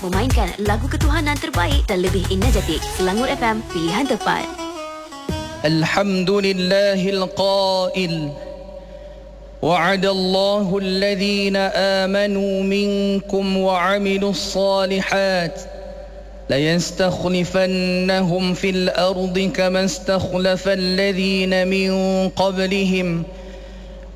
memainkan lagu ketuhanan terbaik dan lebih energetik. Selangor FM, pilihan tepat. Alhamdulillahil qail وعد الله الذين آمنوا منكم وعملوا الصالحات ليستخلفنهم في الأرض كما استخلف الذين من قبلهم